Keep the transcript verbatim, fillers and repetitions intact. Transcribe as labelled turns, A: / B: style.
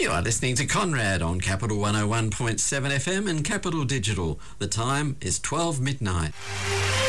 A: You are listening to Conrad on Capital one oh one point seven F M and Capital Digital. The time is twelve midnight.